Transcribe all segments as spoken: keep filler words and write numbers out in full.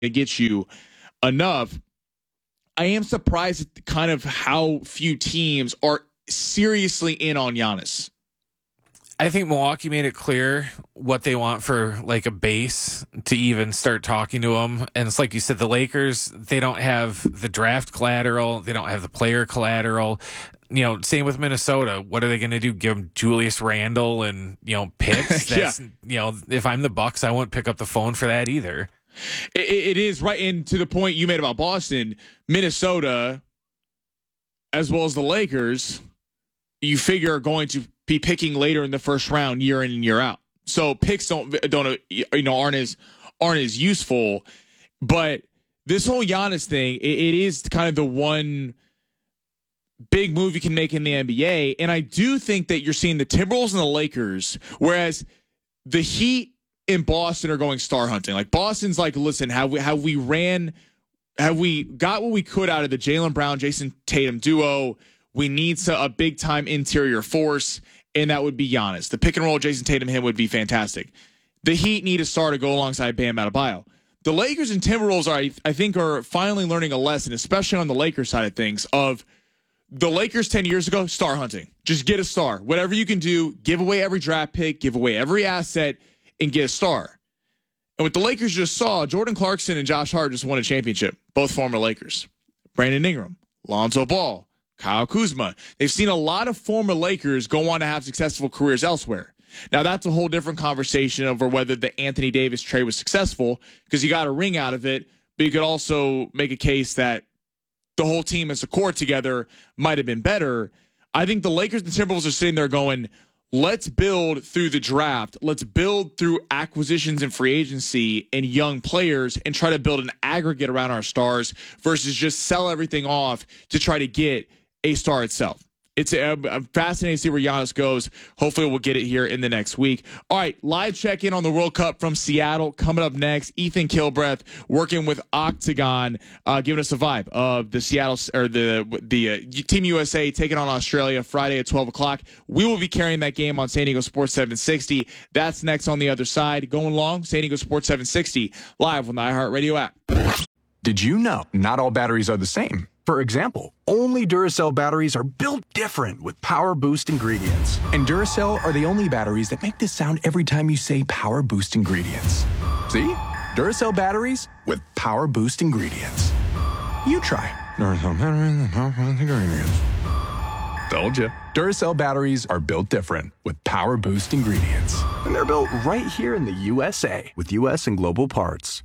to get you enough. I am surprised at kind of how few teams are seriously in on Giannis. I think Milwaukee made it clear what they want for like a base to even start talking to them. And it's like you said, the Lakers, they don't have the draft collateral. They don't have the player collateral. You know, same with Minnesota. What are they going to do? Give them Julius Randle and, you know, picks? That's, yeah. You know, if I'm the Bucks, I wouldn't pick up the phone for that either. It, it is right. And to the point you made about Boston, Minnesota, as well as the Lakers, you figure are going to be picking later in the first round, year in and year out. So picks don't don't you know aren't as aren't as useful. But this whole Giannis thing, it, it is kind of the one big move you can make in the N B A. And I do think that you're seeing the Timberwolves and the Lakers, whereas the Heat in Boston are going star hunting. Like Boston's like, listen, have we have we ran, have we got what we could out of the Jaylen Brown, Jason Tatum duo? We need to, a big time interior force, and that would be Giannis. The pick and roll Jason Tatum him would be fantastic. The Heat need a star to go alongside Bam Adebayo. The Lakers and Timberwolves are, I, I think, are finally learning a lesson, especially on the Lakers side of things, of the Lakers ten years ago, star hunting. Just get a star. Whatever you can do, give away every draft pick, give away every asset, and get a star. And what the Lakers just saw, Jordan Clarkson and Josh Hart just won a championship, both former Lakers. Brandon Ingram, Lonzo Ball, Kyle Kuzma. They've seen a lot of former Lakers go on to have successful careers elsewhere. Now, that's a whole different conversation over whether the Anthony Davis trade was successful, because you got a ring out of it, but you could also make a case that the whole team as a core together might have been better. I think the Lakers and the Timberwolves are sitting there going, let's build through the draft. Let's build through acquisitions and free agency and young players and try to build an aggregate around our stars versus just sell everything off to try to get a star itself. It's uh, I'm fascinated to see where Giannis goes. Hopefully we'll get it here in the next week. All right, live check-in on the World Cup from Seattle coming up next. Ethan Kilbreth working with Octagon, uh, giving us a vibe of the Seattle or the the uh, Team U S A taking on Australia Friday at twelve o'clock. We will be carrying that game on San Diego Sports seven sixty. That's next on the other side. Going long, San Diego Sports seven sixty live on the iHeartRadio app. Did you know not all batteries are the same? For example, only Duracell batteries are built different with Power Boost ingredients. And Duracell are the only batteries that make this sound every time you say Power Boost ingredients. See? Duracell batteries with Power Boost ingredients. You try. Duracell batteries with Power Boost ingredients. Told you. Duracell batteries are built different with Power Boost ingredients. And they're built right here in the U S A with U S and global parts.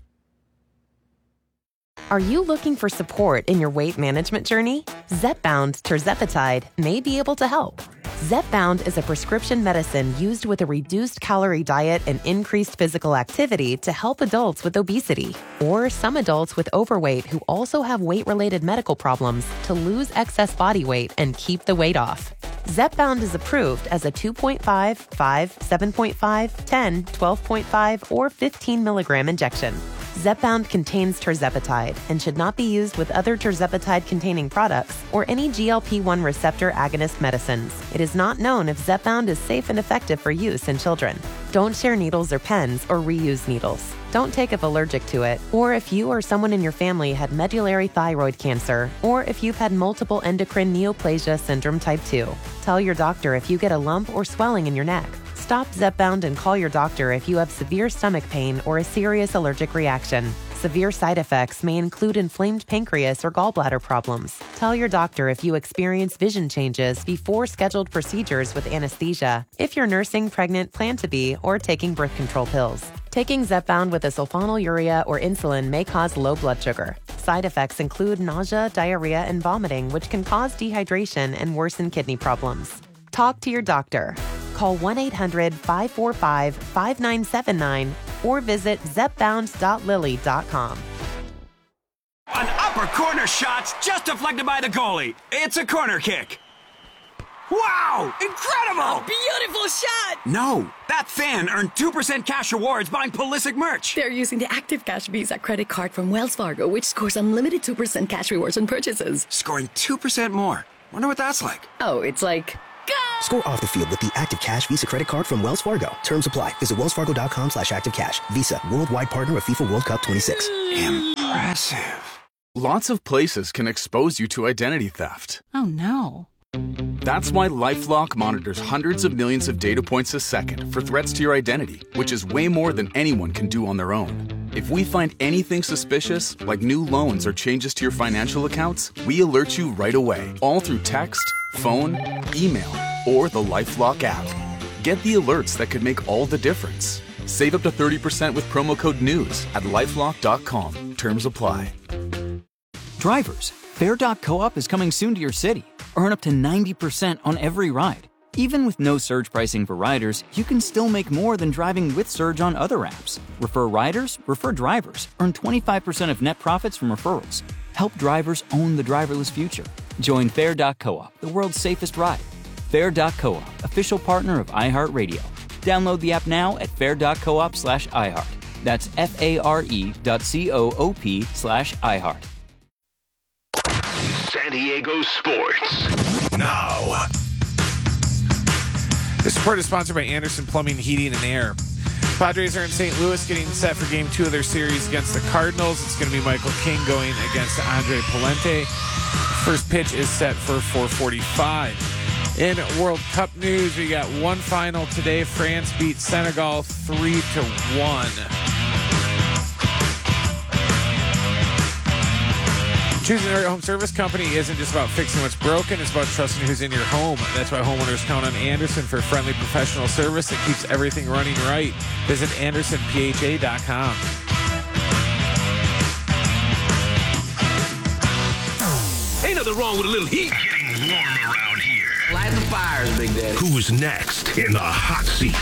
Are you looking for support in your weight management journey? Zepbound tirzepatide may be able to help. Zepbound is a prescription medicine used with a reduced calorie diet and increased physical activity to help adults with obesity, or some adults with overweight who also have weight-related medical problems to lose excess body weight and keep the weight off. Zepbound is approved as a two point five, five, seven point five, ten, twelve point five, or fifteen milligram injection. Zepbound contains tirzepatide and should not be used with other tirzepatide-containing products or any G L P one receptor agonist medicines. It is not known if Zepbound is safe and effective for use in children. Don't share needles or pens or reuse needles. Don't take if allergic to it, or if you or someone in your family had medullary thyroid cancer, or if you've had multiple endocrine neoplasia syndrome type two. Tell your doctor if you get a lump or swelling in your neck. Stop Zepbound and call your doctor if you have severe stomach pain or a serious allergic reaction. Severe side effects may include inflamed pancreas or gallbladder problems. Tell your doctor if you experience vision changes before scheduled procedures with anesthesia, if you're nursing, pregnant, plan to be, or taking birth control pills. Taking Zepbound with a sulfonylurea or insulin may cause low blood sugar. Side effects include nausea, diarrhea, and vomiting, which can cause dehydration and worsen kidney problems. Talk to your doctor. Call one eight hundred, five four five, five nine seven nine or visit zepbound dot lilly dot com. An upper corner shot's just deflected by the goalie. It's a corner kick. Wow! Incredible! A beautiful shot! No, that fan earned two percent cash rewards buying Pulisic merch. They're using the Active Cash Visa credit card from Wells Fargo, which scores unlimited two percent cash rewards on purchases. Scoring two percent more. Wonder what that's like. Oh, it's like... Go! Score off the field with the Active Cash Visa credit card from Wells Fargo. Terms apply. Visit wellsfargo.com slash active cash. Visa, worldwide partner of FIFA World Cup twenty-six. Impressive. Lots of places can expose you to identity theft. Oh, no. That's why LifeLock monitors hundreds of millions of data points a second for threats to your identity, which is way more than anyone can do on their own. If we find anything suspicious, like new loans or changes to your financial accounts, we alert you right away, all through text, phone, email, or the LifeLock app. Get the alerts that could make all the difference. Save up to thirty percent with promo code NEWS at lifelock dot com. Terms apply. Drivers, Fair dot coop is coming soon to your city. Earn up to ninety percent on every ride. Even with no surge pricing for riders, you can still make more than driving with Surge on other apps. Refer riders, refer drivers. Earn twenty-five percent of net profits from referrals. Help drivers own the driverless future. Join Fair dot coop, the world's safest ride. Fair dot coop, official partner of iHeartRadio. Download the app now at fair dot coop slash iHeart. That's F-A-R-E dot C-O-O-P slash iHeart. San Diego Sports. Now. This report is sponsored by Anderson Plumbing, Heating, and Air. Padres are in Saint Louis getting set for game two of their series against the Cardinals. It's going to be Michael King going against Andre Palente. First pitch is set for four forty-five. In World Cup news, we got one final today. France beat Senegal three to one. Choosing the right home service company isn't just about fixing what's broken, it's about trusting who's in your home. That's why homeowners count on Anderson for friendly professional service that keeps everything running right. Visit anderson p h a dot com. Ain't nothing wrong with a little heat. Getting warm around here. Light the fires, Big Daddy. Who's next in the hot seat?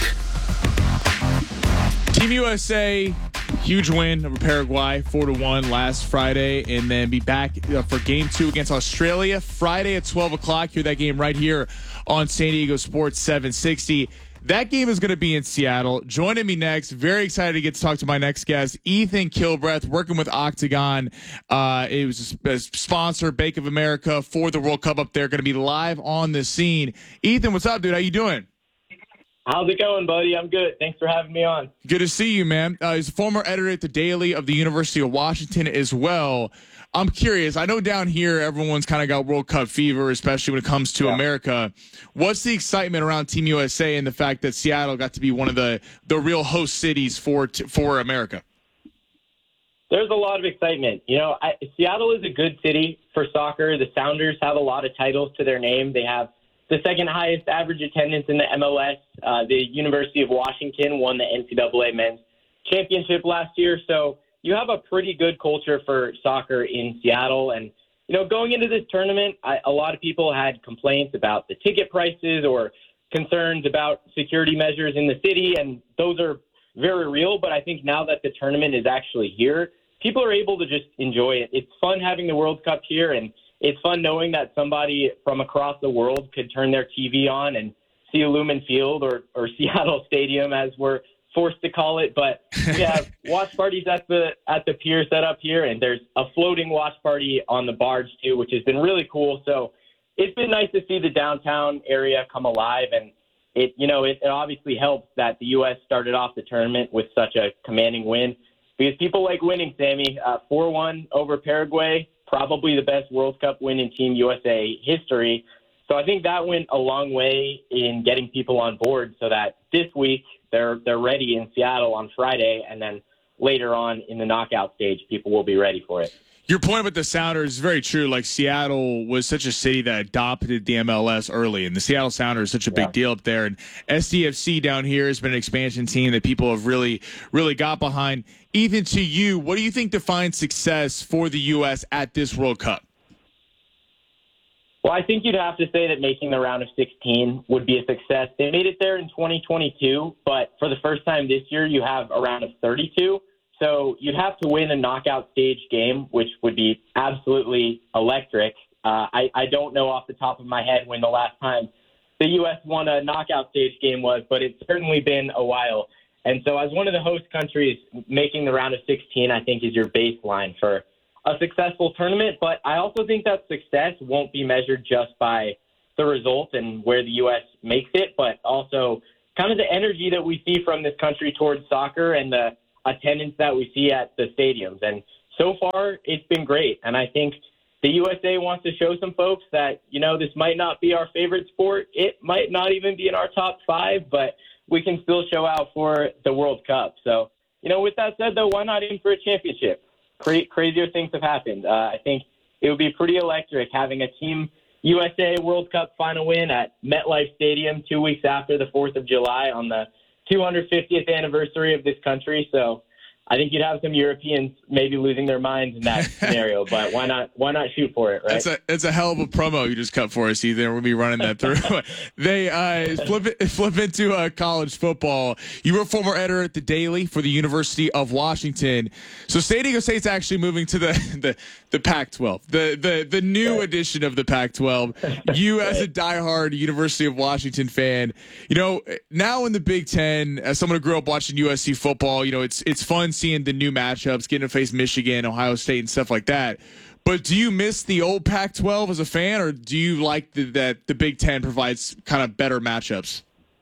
Team U S A, huge win over Paraguay, four to one last Friday, and then be back uh, for game two against Australia Friday at twelve o'clock. Hear that game right here on San Diego Sports seven sixty. That game is going to be in Seattle. Joining me next, very excited to get to talk to my next guest, Ethan Kilbreth, working with Octagon. Uh, it was a sponsor, Bank of America, for the World Cup up there. Going to be live on the scene. Ethan, what's up, dude? How you doing? How's it going, buddy? I'm good. Thanks for having me on. Good to see you, man. Uh, he's a former editor at the Daily of the University of Washington as well. I'm curious. I know down here everyone's kind of got World Cup fever, especially when it comes to yeah. America. What's the excitement around Team U S A and the fact that Seattle got to be one of the, the real host cities for for America? There's a lot of excitement. You know, I, Seattle is a good city for soccer. The Sounders have a lot of titles to their name. They have the second highest average attendance in the M L S. Uh, the University of Washington won the N C double A men's championship last year. So you have a pretty good culture for soccer in Seattle. And, you know, going into this tournament, I, a lot of people had complaints about the ticket prices or concerns about security measures in the city. And those are very real. But I think now that the tournament is actually here, people are able to just enjoy it. It's fun having the World Cup here, and it's fun knowing that somebody from across the world could turn their T V on and see Lumen Field or, or Seattle Stadium, as we're forced to call it. But we have watch parties at the at the pier set up here, and there's a floating watch party on the barge too, which has been really cool. So it's been nice to see the downtown area come alive, and it you know it, it obviously helps that the U S started off the tournament with such a commanding win, because people like winning, Sammy. Uh, four one over Paraguay. Probably the best World Cup win in Team U S A history. So I think that went a long way in getting people on board so that this week they're they're ready in Seattle on Friday, and then later on in the knockout stage, people will be ready for it. Your point about the Sounders is very true. Like, Seattle was such a city that adopted the M L S early, and the Seattle Sounders is such a big yeah. deal up there. And S D F C down here has been an expansion team that people have really, really got behind. Ethan, to you, what do you think defines success for the U S at this World Cup? Well, I think you'd have to say that making the round of sixteen would be a success. They made it there in twenty twenty-two, but for the first time this year, you have a round of thirty-two. So you'd have to win a knockout stage game, which would be absolutely electric. Uh, I, I don't know off the top of my head when the last time the U S won a knockout stage game was, but it's certainly been a while. And so as one of the host countries, making the round of sixteen, I think, is your baseline for a successful tournament. But I also think that success won't be measured just by the result and where the U S makes it, but also kind of the energy that we see from this country towards soccer and the attendance that we see at the stadiums. And so far, it's been great. And I think the U S A wants to show some folks that, you know, this might not be our favorite sport. It might not even be in our top five, but we can still show out for the World Cup. So, you know, with that said, though, why not aim for a championship? Cra- crazier things have happened. Uh, I think it would be pretty electric having a Team U S A World Cup final win at MetLife Stadium two weeks after the fourth of July on the two hundred fiftieth anniversary of this country. So I think you'd have some Europeans maybe losing their minds in that scenario, but why not Why not shoot for it, right? It's a, it's a hell of a promo you just cut for us, Ethan. We'll be running that through. they uh, flip, it, flip into uh, college football. You were a former editor at The Daily for the University of Washington. So San Diego State's actually moving to the, the, the Pac twelve, the, the, the new edition of the Pac twelve. You, as a diehard University of Washington fan, you know, now in the Big Ten, as someone who grew up watching U S C football, you know, it's it's fun seeing the new matchups, getting to face Michigan, Ohio State, and stuff like that. But do you miss the old Pac twelve as a fan, or do you like the, that the Big Ten provides kind of better matchups?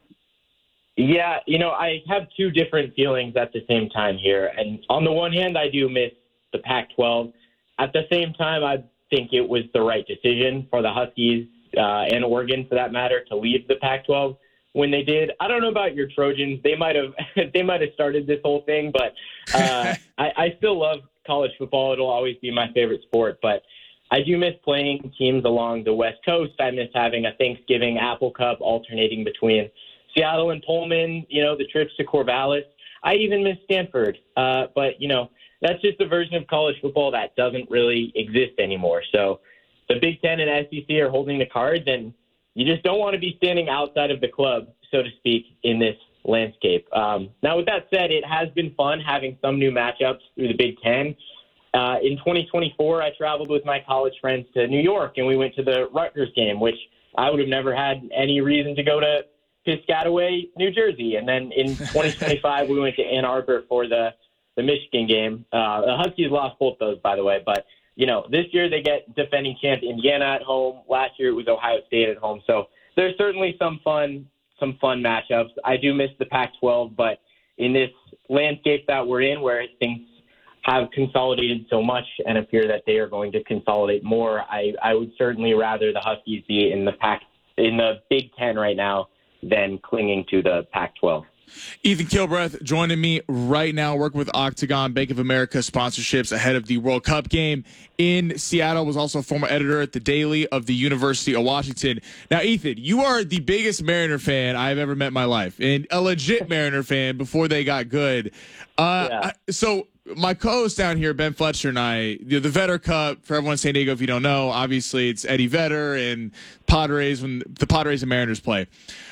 Yeah, you know, I have two different feelings at the same time here. And on the one hand, I do miss the Pac twelve. At the same time, I think it was the right decision for the Huskies uh, and Oregon, for that matter, to leave the Pac twelve. When they did. I don't know about your Trojans. They might have they might have started this whole thing, but uh, I, I still love college football. It'll always be my favorite sport, but I do miss playing teams along the West Coast. I miss having a Thanksgiving Apple Cup alternating between Seattle and Pullman, you know, the trips to Corvallis. I even miss Stanford, uh, but, you know, that's just a version of college football that doesn't really exist anymore. So the Big Ten and S E C are holding the cards, and you just don't want to be standing outside of the club, so to speak, in this landscape. Um, now, with that said, it has been fun having some new matchups through the Big Ten. Uh, in twenty twenty-four, I traveled with my college friends to New York, and we went to the Rutgers game, which I would have never had any reason to go to Piscataway, New Jersey. And then in twenty twenty-five, we went to Ann Arbor for the, the Michigan game. Uh, the Huskies lost both those, by the way, but you know, this year they get defending champ Indiana at home. Last year it was Ohio State at home. So there's certainly some fun, some fun matchups. I do miss the Pac twelve, but in this landscape that we're in, where things have consolidated so much and appear that they are going to consolidate more, I, I would certainly rather the Huskies be in the Pac, in the Big Ten right now than clinging to the Pac twelve. Ethan Kilbreth joining me right now, working with Octagon Bank of America sponsorships ahead of the World Cup game in Seattle. Was also a former editor at The Daily of the University of Washington. Now, Ethan, you are the biggest Mariner fan I've ever met in my life, and a legit Mariner fan before they got good. Uh, Yeah. I, so my co-host down here, Ben Fletcher, and I, the, the Vetter Cup, for everyone in San Diego, if you don't know, obviously it's Eddie Vedder and Padres when the Padres and Mariners play.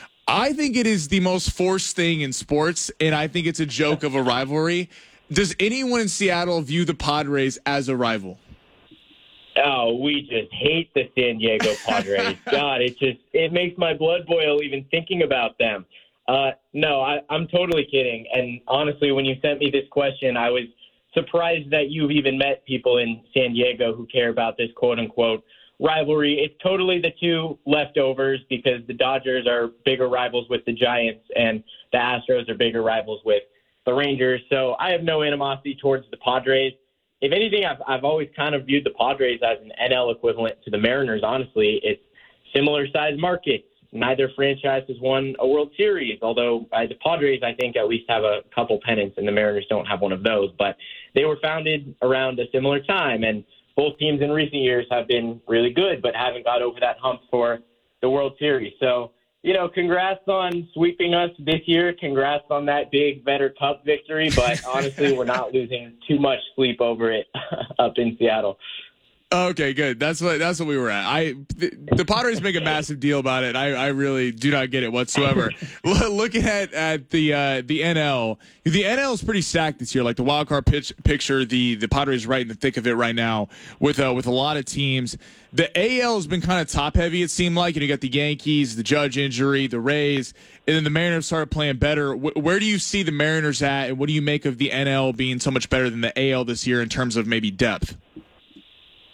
I think it is the most forced thing in sports, and I think it's a joke of a rivalry. Does anyone in Seattle view the Padres as a rival? Oh, we just hate the San Diego Padres. God, it just it makes my blood boil even thinking about them. Uh, no, I, I'm totally kidding. And honestly, when you sent me this question, I was surprised that you've even met people in San Diego who care about this quote-unquote rivalry. It's totally the two leftovers because the Dodgers are bigger rivals with the Giants and the Astros are bigger rivals with the Rangers. So I have no animosity towards the Padres. If anything, I've, I've always kind of viewed the Padres as an N L equivalent to the Mariners, honestly. It's similar size markets. Neither franchise has won a World Series, although uh, the Padres, I think, at least have a couple pennants, and the Mariners don't have one of those. But they were founded around a similar time, and both teams in recent years have been really good, but haven't got over that hump for the World Series. So, you know, congrats on sweeping us this year. Congrats on that big Vetter Cup victory. But honestly, we're not losing too much sleep over it up in Seattle. Okay, good. That's what that's what we were at. I the, the Padres make a massive deal about it. I, I really do not get it whatsoever. Looking at at the uh, the N L, the N L is pretty stacked this year. Like the wild card pitch, picture, the the Padres right in the thick of it right now with uh, with a lot of teams. The A L has been kind of top heavy. It seemed like, and you got the Yankees, the Judge injury, the Rays, and then the Mariners started playing better. W- where do you see the Mariners at, and what do you make of the N L being so much better than the A L this year in terms of maybe depth?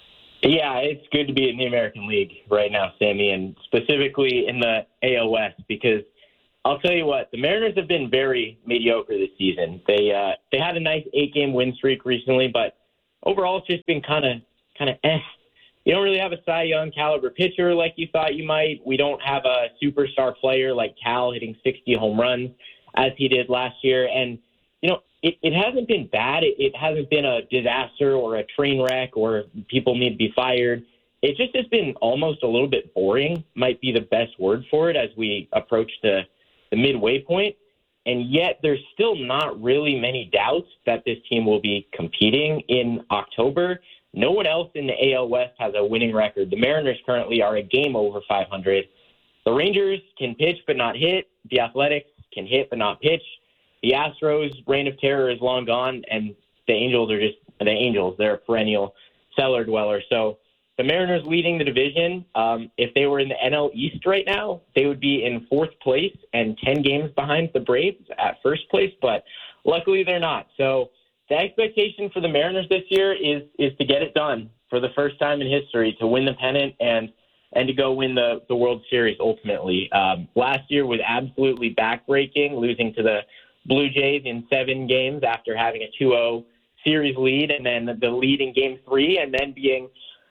Yeah, it's good to be in the American League right now, Sammy, and specifically in the A L West, because I'll tell you what, the Mariners have been very mediocre this season. They uh, they had a nice eight-game win streak recently, but overall it's just been kind of kind of eh. You don't really have a Cy Young caliber pitcher like you thought you might. We don't have a superstar player like Cal hitting sixty home runs as he did last year. And, you know, it, it hasn't been bad. It, it hasn't been a disaster or a train wreck or people need to be fired. It just has been almost a little bit boring, might be the best word for it, as we approach the, the midway point. And yet there's still not really many doubts that this team will be competing in October. No one else in the A L West has a winning record. The Mariners currently are a game over five hundred. The Rangers can pitch but not hit. The Athletics can hit but not pitch. The Astros' reign of terror is long gone, and the Angels are just the Angels. They're a perennial cellar dweller. So the Mariners leading the division, um, if they were in the N L East right now, they would be in fourth place and ten games behind the Braves at first place, but luckily they're not. So the expectation for the Mariners this year is is to get it done for the first time in history, to win the pennant and and to go win the, the World Series ultimately. Um, last year was absolutely backbreaking, losing to the Blue Jays in seven games after having a two oh series lead, and then the lead in game three, and then being,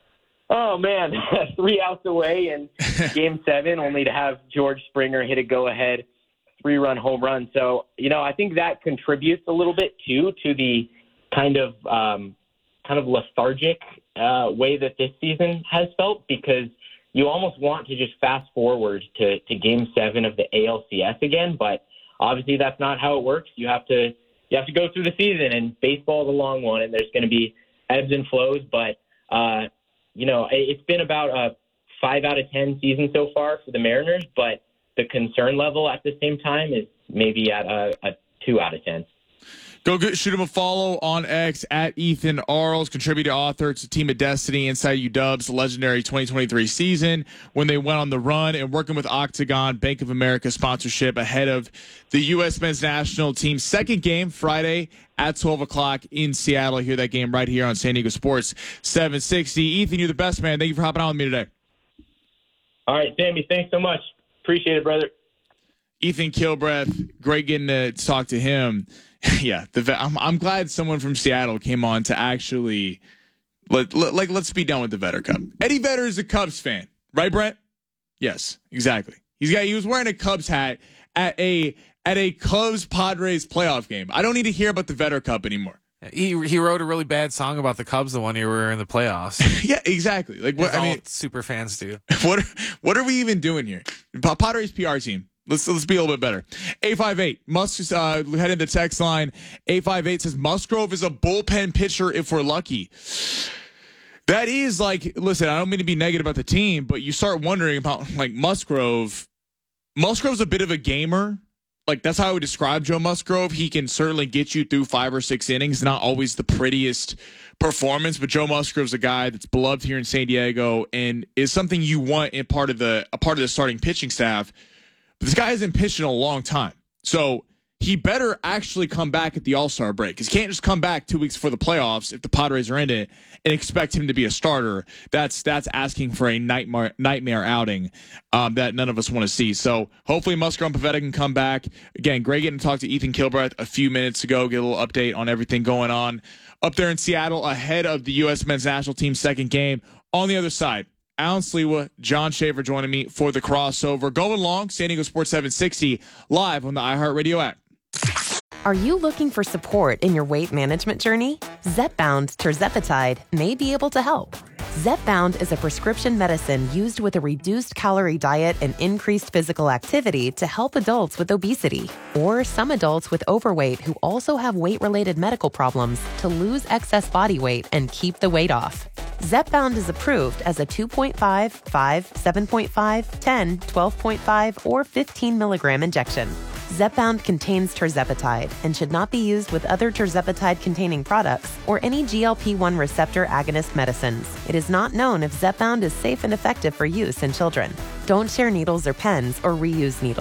oh man, three outs away in game seven, only to have George Springer hit a go-ahead three-run home run. So, you know, I think that contributes a little bit, too, to the kind of um, kind of lethargic uh, way that this season has felt, because you almost want to just fast forward to, to Game seven of the A L C S again, but obviously that's not how it works. You have to you have to go through the season, and baseball is a long one, and there's going to be ebbs and flows, but, uh, you know, it's been about a five out of ten season so far for the Mariners, but the concern level at the same time is maybe at a, a two out of ten. Go get, shoot him a follow on X at Ethan Arles, contributor author to Team of Destiny Inside U Dub's legendary twenty twenty-three season when they went on the run, and working with Octagon Bank of America sponsorship ahead of the U S men's national team's second game Friday at twelve o'clock in Seattle. Hear that game right here on San Diego Sports seven sixty. Ethan, you're the best, man. Thank you for hopping on with me today. All right, Sammy, thanks so much. Appreciate it, brother. Ethan Kilbreth, great getting to talk to him. Yeah, the I'm, I'm glad someone from Seattle came on to actually, let, let, like, let's be done with the Vedder Cup. Eddie Vedder is a Cubs fan, right, Brett? Yes, exactly. He's got he was wearing a Cubs hat at a at a Cubs Padres playoff game. I don't need to hear about the Vedder Cup anymore. He he wrote a really bad song about the Cubs the one year we were in the playoffs. Yeah, exactly. Like what As I all mean, super fans do. What what are we even doing here? Padres P R team. Let's let's be a little bit better. eight five eight Musk uh, head in the text line. eight five eight says Musgrove is a bullpen pitcher if we're lucky. That is like, listen, I don't mean to be negative about the team, but you start wondering about like Musgrove. Musgrove's a bit of a gamer. Like, that's how I would describe Joe Musgrove. He can certainly get you through five or six innings. Not always the prettiest performance, but Joe Musgrove's a guy that's beloved here in San Diego and is something you want in part of the a part of the starting pitching staff. But this guy hasn't pitched in a long time. So he better actually come back at the All-Star break, because he can't just come back two weeks before the playoffs if the Padres are in it and expect him to be a starter. That's that's asking for a nightmare nightmare outing um, that none of us want to see. So hopefully Musgrove and Pivetta can come back. Again, great getting to talk to Ethan Kilbreth a few minutes ago, get a little update on everything going on up there in Seattle ahead of the U S men's national team's second game. On the other side, Alan Sliwa, John Shaver joining me for the crossover. Going long, San Diego Sports seven sixty, live on the iHeartRadio app. Are you looking for support in your weight management journey? Zepbound tirzepatide may be able to help. Zepbound is a prescription medicine used with a reduced calorie diet and increased physical activity to help adults with obesity, or some adults with overweight who also have weight-related medical problems, to lose excess body weight and keep the weight off. Zepbound is approved as a two point five, five, seven point five, ten, twelve point five, or fifteen milligram injection. Zepbound contains tirzepatide and should not be used with other tirzepatide-containing products or any G L P one receptor agonist medicines. It is not known if Zepbound is safe and effective for use in children. Don't share needles or pens or reuse needles.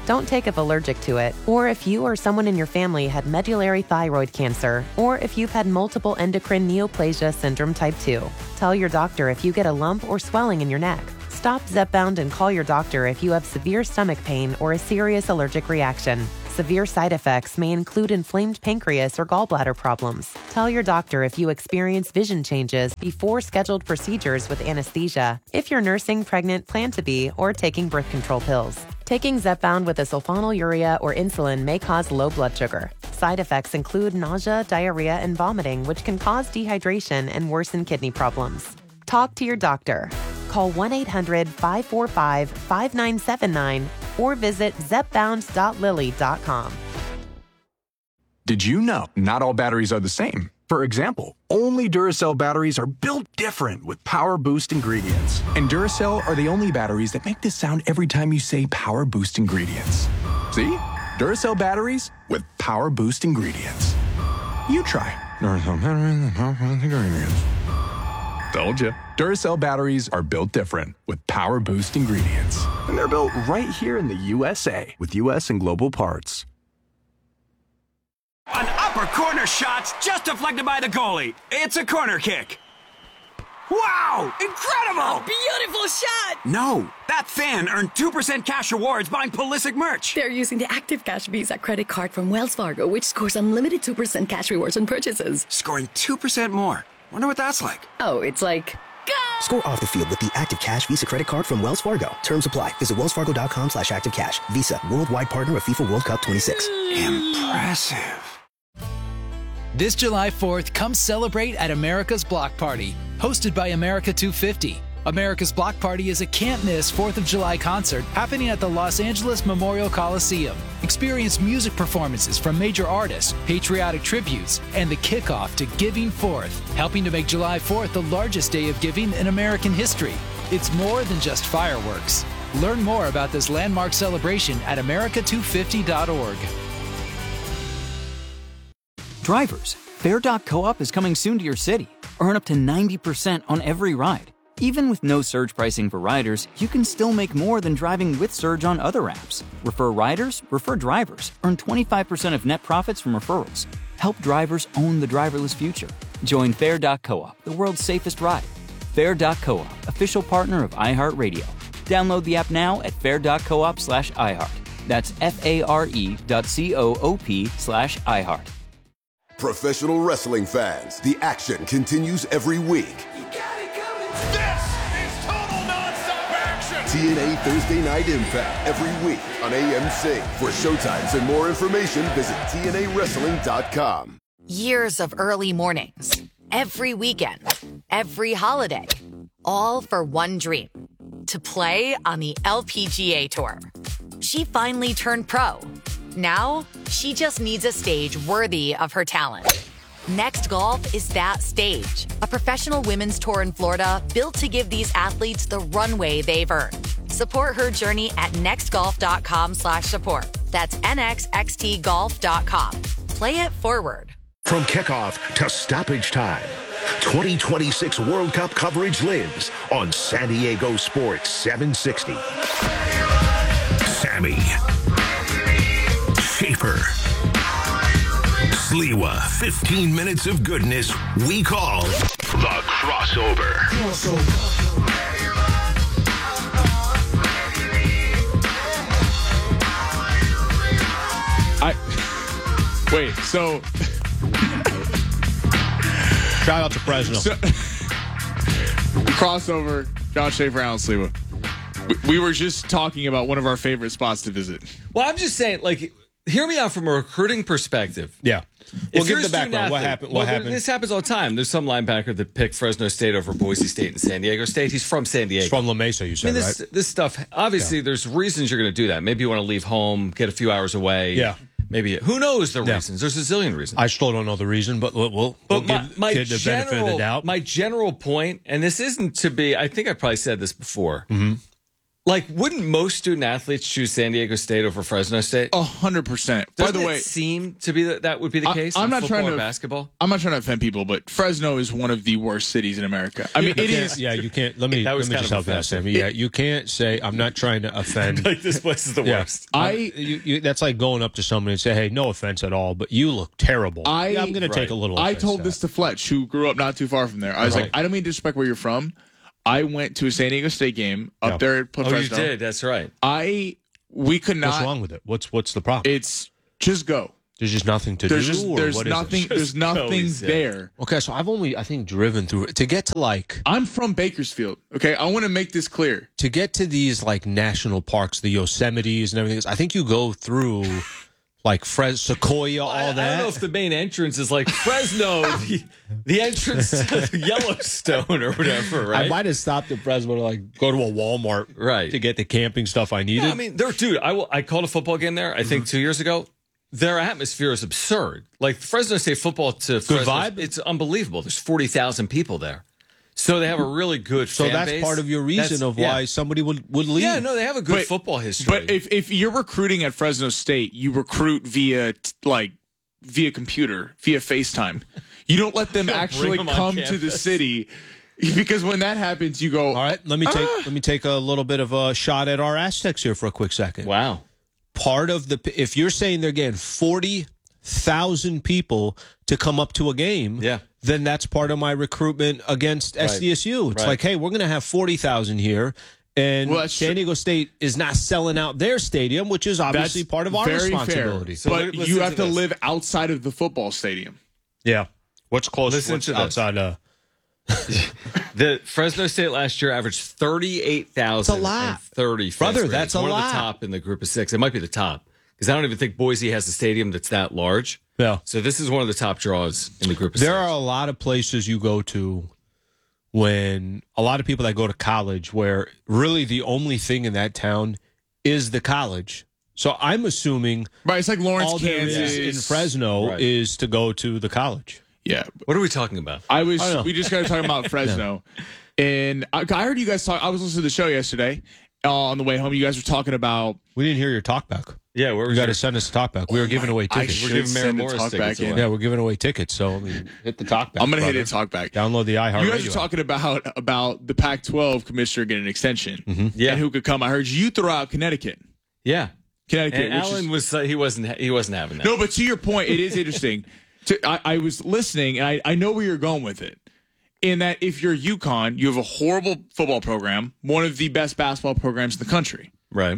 Don't take if allergic to it, or if you or someone in your family had medullary thyroid cancer, or if you've had multiple endocrine neoplasia syndrome type two. Tell your doctor if you get a lump or swelling in your neck. Stop Zepbound and call your doctor if you have severe stomach pain or a serious allergic reaction. Severe side effects may include inflamed pancreas or gallbladder problems. Tell your doctor if you experience vision changes before scheduled procedures with anesthesia, if you're nursing, pregnant, plan to be, or taking birth control pills. Taking Zepbound with a sulfonylurea or insulin may cause low blood sugar. Side effects include nausea, diarrhea, and vomiting, which can cause dehydration and worsen kidney problems. Talk to your doctor. Call one eight hundred five four five five nine seven nine or visit zepbound dot lilly dot com. Did you know not all batteries are the same? For example, only Duracell batteries are built different with Power Boost ingredients. And Duracell are the only batteries that make this sound every time you say Power Boost ingredients. See? Duracell batteries with Power Boost ingredients. You try. Duracell batteries with Power Boost ingredients. Told you. Duracell batteries are built different with Power Boost ingredients. And they're built right here in the U S A with U S and global parts. An upper corner shot's just deflected by the goalie. It's a corner kick. Wow! Incredible! A beautiful shot! No, that fan earned two percent cash rewards buying Pulisic merch. They're using the Active Cash Visa credit card from Wells Fargo, which scores unlimited two percent cash rewards on purchases. Scoring two percent more. Wonder what that's like. Oh, it's like... Score off the field with the Active Cash Visa credit card from Wells Fargo. Terms apply. Visit wellsfargo.com slash active cash. Visa, worldwide partner of FIFA World Cup twenty-six. Impressive. This July fourth, come celebrate at America's Block Party, hosted by America two fifty. America's Block Party is a can't-miss fourth of July concert happening at the Los Angeles Memorial Coliseum. Experience music performances from major artists, patriotic tributes, and the kickoff to Giving Fourth, helping to make July fourth the largest day of giving in American history. It's more than just fireworks. Learn more about this landmark celebration at america two fifty dot org. Drivers, Fair dot co-op is coming soon to your city. Earn up to ninety percent on every ride. Even with no surge pricing for riders, you can still make more than driving with Surge on other apps. Refer riders, refer drivers. Earn twenty-five percent of net profits from referrals. Help drivers own the driverless future. Join Fair dot co-op, the world's safest ride. Fair dot co-op, official partner of iHeartRadio. Download the app now at fair dot coop slash iHeart. That's F-A-R-E dot C-O-O-P slash iHeart. Professional wrestling fans, the action continues every week. This is total nonstop action! T N A Thursday Night Impact every week on A M C. For showtimes and more information, visit T N A wrestling dot com. Years of early mornings, every weekend, every holiday, all for one dream, to play on the L P G A Tour. She finally turned pro. Now, she just needs a stage worthy of her talent. Next Golf is that stage, a professional women's tour in Florida built to give these athletes the runway they've earned. Support her journey at nextgolf.com slash support. That's N X X T golf dot com. Play it forward. From kickoff to stoppage time, twenty twenty-six World Cup coverage lives on San Diego Sports seven sixty. Sammy, Schaefer, Sliwa, fifteen minutes of goodness we call The Crossover. I wait, so shout out to Fresno. So, crossover, John Schaefer, Alan Sliwa. We, we were just talking about one of our favorite spots to visit. Well, I'm just saying, like, hear me out from a recruiting perspective. Yeah. Well, give the background. What happened? What well, happened? This happens all the time. There's some linebacker that picked Fresno State over Boise State and San Diego State. He's from San Diego. He's from La Mesa, you said, I mean, this, right? This stuff, obviously, yeah. There's reasons you're going to do that. Maybe you want to leave home, get a few hours away. Yeah. Maybe, who knows the yeah. reasons? There's a zillion reasons. I still don't know the reason, but we'll, we'll, but we'll my, give my kid the general, benefit of the doubt. My general point, and this isn't to be, I think I probably said this before. Mm-hmm. Like, wouldn't most student athletes choose San Diego State over Fresno State? A hundred percent. By Doesn't the it way, seem to be that that would be the case. I, I'm in not football trying to and basketball. I'm not trying to offend people, but Fresno is one of the worst cities in America. I mean, You it can't- is. Yeah, you can't. Let me That let was me kind just of help you out, offensive. Sammy. Yeah, you can't say I'm not trying to offend. Like, this place is the Yeah. worst. I you, you, that's like going up to someone and say, "Hey, no offense at all, but you look terrible." I yeah, I'm going to take right. a little. I offense told to this to Fletch, who grew up not too far from there. I was Right. like, I don't mean to disrespect where you're from. I went to a San Diego State game up Yeah. there at Oh, Fresno. you did. That's right. I we could that. not. What's wrong with it? What's what's the problem? It's just go. There's just nothing to There's do. just or there's what is it? nothing. There's Just go, nothing he said. there. Okay, so I've only I think driven through to get to like I'm from Bakersfield. Okay, I want to make this clear. to get to these like national parks, the Yosemites and everything. I think you go through like Fres Sequoia, all I, that. I don't know if the main entrance is like Fresno, the, the entrance to Yellowstone or whatever, right? I might have stopped at Fresno to like go to a Walmart Right. to get the camping stuff I needed. No, I mean, there, dude, I, will, I called a football game there, I think two years ago. Their atmosphere is absurd. Like Fresno State football to Fresno, vibe? it's unbelievable. There's forty thousand people there. So they have a really good so fan that's base. part of your reason That's- of yeah. why somebody would, would leave. Yeah, no, they have a good But- football history. But if if you're recruiting at Fresno State, you recruit via t- like via computer, via FaceTime. You don't let them Bring actually them on come to the campus. city, because when that happens, you go. All right, let me take let me take a little bit of a shot at our Aztecs here for a quick second. wow. Part of the if you're saying they're getting forty thousand people to come up to a game, Yeah. then that's part of my recruitment against S D S U. It's Right. like, hey, we're going to have forty thousand here. And Well, that's San true. Diego State is not selling out their stadium, which is obviously That's part of our very responsibility. fair. So but li- listen you have to to, this. live outside of the football stadium. Yeah. What's close Listen what's to this. outside uh The Fresno State last year averaged thirty-eight thousand. That's a lot. thirty Brother, fans. that's It's a one lot. of the top in the group of six. It might be the top because I don't even think Boise has a stadium that's that large. Yeah. So this is one of the top draws in the group of There six. are a lot of places you go to when a lot of people that go to college where really the only thing in that town is the college. So I'm assuming Right, it's like Lawrence, all there Kansas. is in Fresno Right. is to go to the college. Yeah, What are we talking about? I was. I know. we just got talking about Fresno, and I, I heard you guys talk. I was listening to the show yesterday uh, on the way home. You guys were talking about. We didn't hear your talk back. Yeah, where We was got your- to send us a talk back. We were giving away I tickets. should We're giving Mary send the Morris talk tickets back in. away. Yeah, we're giving away tickets. So I mean, hit the talk back. I'm gonna hit brother. it. Talk back. Download the iHeart You guys Radio. were talking about about the Pac twelve commissioner getting an extension, Mm-hmm. Yeah. and who could come. I heard you throw out Connecticut. Yeah. Connecticut. And which Allen is, was uh, he wasn't he wasn't having that. no, but to your point, it is interesting. to, I, I was listening, and I, I know where you're going with it. In that, if you're UConn, you have a horrible football program, one of the best basketball programs in the country. Right.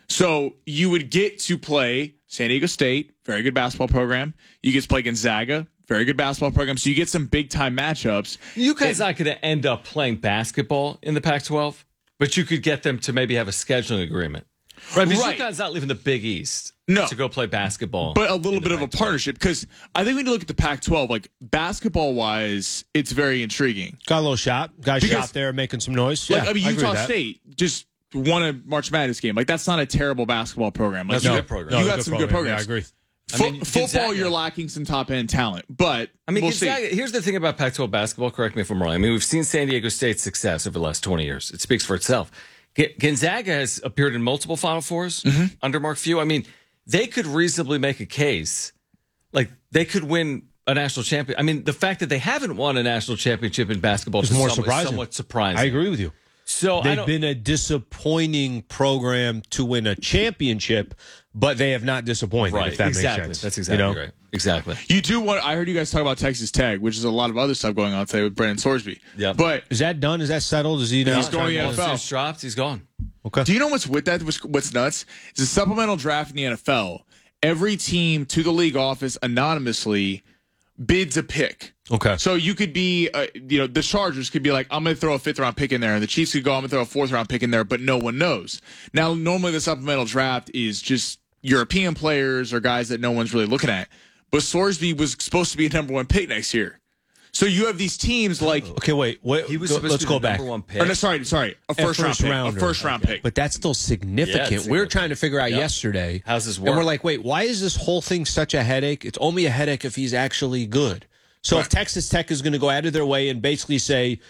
So you would get to play San Diego State, very good basketball program. You get to play Gonzaga, very good basketball program. So you get some big time matchups. You guys not going to end up playing basketball in the Pac twelve, but you could get them to maybe have a scheduling agreement. Right, because Right. UConn's not leaving the Big East No. to go play basketball. But a little bit of a partnership, because I think when you look at the Pac twelve, like basketball wise, it's very intriguing. Got a little shot. Guy Because- shot there making some noise. Like, Yeah, I mean, agree with Utah that. State just won a March Madness game. Like, that's not a terrible basketball program. Like, That's you a got, good program. No, You it's got a some program. good programs. Yeah, I agree. Fo- I mean, football, Gonzaga- you're lacking some top end talent, but I mean, we'll Gonzaga, see. here's the thing about Pac twelve basketball. Correct me if I'm wrong. I mean, we've seen San Diego State's success over the last twenty years. It speaks for itself. G- Gonzaga has appeared in multiple Final Fours Mm-hmm. under Mark Few. I mean, they could reasonably make a case, like they could win a national champion. I mean, the fact that they haven't won a national championship in basketball It's is more somewhat, surprising. somewhat surprising. I agree with you. So I They've don't, been a disappointing program to win a championship, but they have not disappointed. right, If that exactly. makes sense, That's exactly you know? right. Exactly. You do want, I heard you guys talk about Texas Tech, which is a lot of other stuff going on today with Brendan Sorsby. Yeah. But Is that done? Is that settled? Is he now? He's going to the N Once F L. he's dropped, he's gone. Okay. Do you know what's with that? What's, what's nuts? It's a supplemental draft in the N F L. Every team to the league office anonymously bids a pick. Okay. So you could be, uh, you know, the Chargers could be like, I'm going to throw a fifth round pick in there. And the Chiefs could go, I'm going to throw a fourth round pick in there, but no one knows. Now, normally the supplemental draft is just European players or guys that no one's really looking at. But Sorsby was supposed to be a number one pick next year. So you have these teams like. Okay, wait. wait He was go- supposed let's to be go the back. number one pick. Or no, sorry, sorry. A first, round pick. rounder. A first round pick. But that's still significant. Yeah, it's we were trying to figure out Yep. yesterday. How's this And we're work? like, wait, why is this whole thing such a headache? It's only a headache if he's actually good. So if Texas Tech is going to go out of their way and basically say,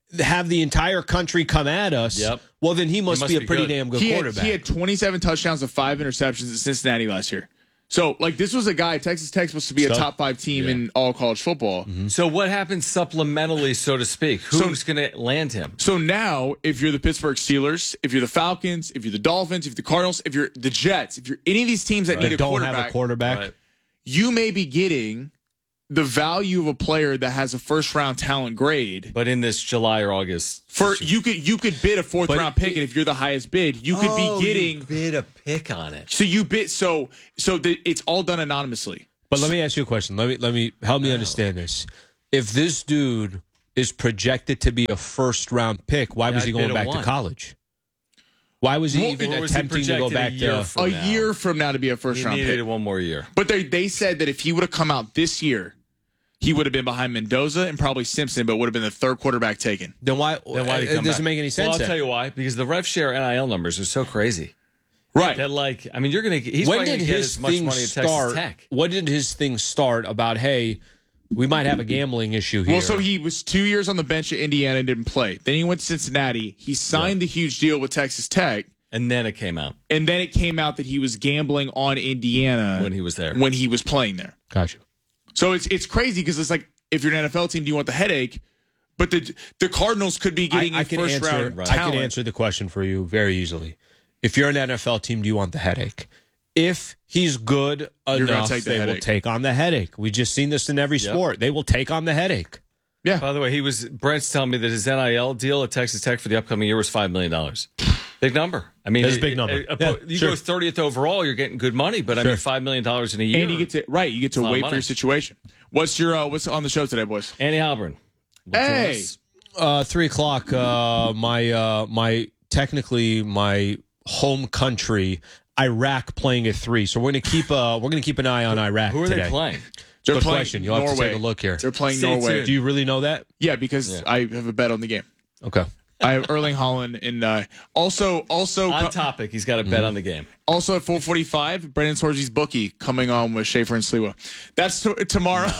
have the entire country come at us, Yep. well, then he must, must be a be pretty good. damn good he had, quarterback. he had twenty-seven touchdowns and five interceptions at Cincinnati last year. So, like, this was a guy, Texas Tech supposed to be a So- top five team Yeah. in all college football. So what happens supplementally, so to speak? Who's going to land him? So now, if you're the Pittsburgh Steelers, if you're the Falcons, if you're the Dolphins, if you're the Cardinals, if you're the Jets, if you're any of these teams that Right. need a don't quarterback, have a quarterback. Right. you may be getting the value of a player that has a first round talent grade. But in this July or August, For you could you could bid a fourth But round pick, and if you're the highest bid, you could Oh, be getting. you bid a pick on it. So you bid so so the, it's all done anonymously. But let me ask you a question. Let me let me help me understand this. If this dude is projected to be a first round pick, why was Yeah, he I'd going bid a back to one. college? Why was he Well, even or was he attempting to go projected back a year to? from A now? year from now to be a first He round needed pick. one more year. But they they said that if he would have come out this year, he would have been behind Mendoza and probably Simpson, but would have been the third quarterback taken. Then why? Then why did he it come doesn't back? make any sense. Well, I'll then. tell you why. Because the rev share N I L numbers are so crazy. Right. That like, I mean, you're gonna. He's when probably did gonna get his as much thing money at start? Texas Tech. When did his thing start about, hey, we might have a gambling issue here? Well, so he was two years on the bench at Indiana and didn't play. Then he went to Cincinnati. He signed the huge deal with Texas Tech. And then it came out And then it came out that he was gambling on Indiana when he was there. when he was playing there. Gotcha. So it's it's crazy because it's like, if you're an N F L team, do you want the headache? But the the Cardinals could be getting I, I a can first answer. round I talent. can answer the question for you very easily. If you're an N F L team, do you want the headache? If he's good You're gonna enough, take the they will headache. take on the headache. We just seen this in every Yep. sport. They will take on the headache. Yeah. By the way, he was Brent's telling me that his N I L deal at Texas Tech for the upcoming year was five million dollars. Big number. I mean, It's a big number. uh, Yeah, you sure. go thirtieth overall, you're getting good money. But I Sure. mean, five million dollars in a year. And you get to right, you get to It's a lot of wait for money. your situation. What's your uh, what's on the show today, boys? Andy Halbern. Hey, Uh, three o'clock. Uh, my uh, my technically my home country, Iraq, playing at three. So we're gonna keep uh we're gonna keep an eye on Iraq. Who are today. they playing? they're Good playing question. You'll have to Norway. take a look here. They're playing Stay Norway. tuned. Do you really know that? Yeah, because Yeah. I have a bet on the game. Okay. I have Erling Haaland and uh, also also On topic, he's got a bet on the game. also at four forty-five, Brendan Sorge's bookie coming on with Schaefer and Sliwa. That's t- tomorrow.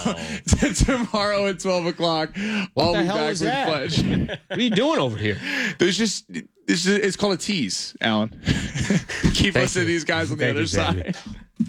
tomorrow at twelve o'clock. What I'll the be hell back is with that? Fletch. What are you doing over here? There's just this is, it's called a tease, Alan. Keep Thank listening you. to these guys on the Thank other you, Sandy. side.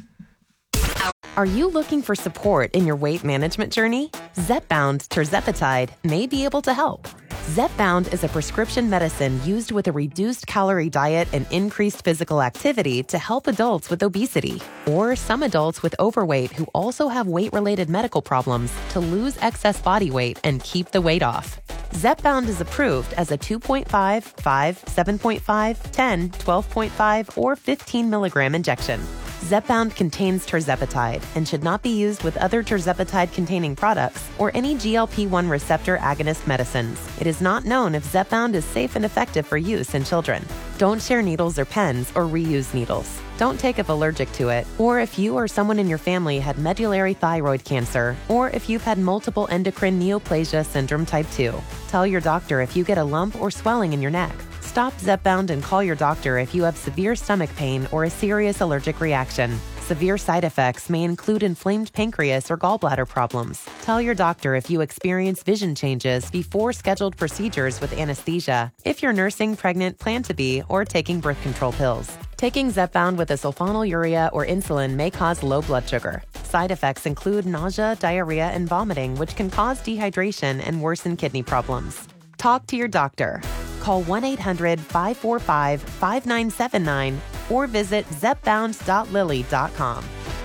Are you looking for support in your weight management journey? Zepbound Tirzepatide may be able to help. Zepbound is a prescription medicine used with a reduced calorie diet and increased physical activity to help adults with obesity or some adults with overweight who also have weight-related medical problems to lose excess body weight and keep the weight off. Zepbound is approved as a two point five, five, seven point five, ten, twelve point five, or fifteen milligram injection. Zepbound contains tirzepatide and should not be used with other tirzepatide-containing products or any G L P one receptor agonist medicines. It is not known if Zepbound is safe and effective for use in children. Don't share needles or pens or reuse needles. Don't take if allergic to it, or if you or someone in your family had medullary thyroid cancer, or if you've had multiple endocrine neoplasia syndrome type two. Tell your doctor if you get a lump or swelling in your neck. Stop Zepbound and call your doctor if you have severe stomach pain or a serious allergic reaction. Severe side effects may include inflamed pancreas or gallbladder problems. Tell your doctor if you experience vision changes before scheduled procedures with anesthesia, if you're nursing, pregnant, plan to be, or taking birth control pills. Taking Zepbound with a sulfonylurea or insulin may cause low blood sugar. Side effects include nausea, diarrhea, and vomiting, which can cause dehydration and worsen kidney problems. Talk to your doctor. Call one eight hundred, five four five, five nine seven nine or visit zepbound dot lilly dot com.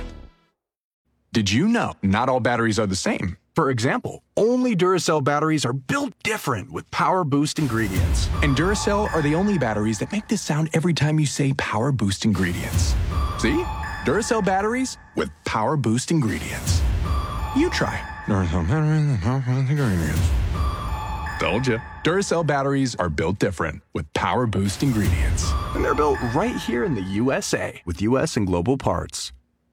Did you know not all batteries are the same? For example, only Duracell batteries are built different with Power Boost ingredients. And Duracell are the only batteries that make this sound every time you say Power Boost ingredients. See? Duracell batteries with Power Boost ingredients. You try. Duracell batteries with Power Boost ingredients. Told you. Duracell batteries are built different with Power Boost ingredients. And they're built right here in the U S A with U S and global parts.